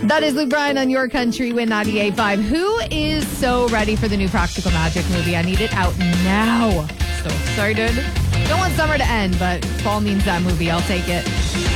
That is Luke Bryan on Your Country Win 98.5. Who is so ready for the new Practical Magic movie? I need it out now. So excited. Don't want summer to end, but fall means that movie. I'll take it.